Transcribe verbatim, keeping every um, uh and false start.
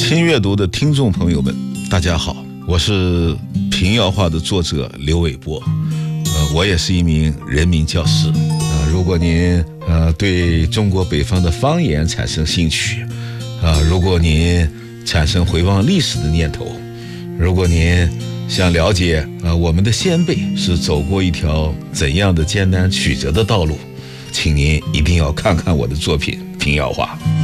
轻阅读的听众朋友们，大家好，我是平遥话的作者刘伟波，呃，我也是一名人民教师。呃，如果您呃对中国北方的方言产生兴趣，啊、呃，如果您产生回望历史的念头，如果您想了解啊、呃、我们的先辈是走过一条怎样的艰难曲折的道路，请您一定要看看我的作品《平遥话》。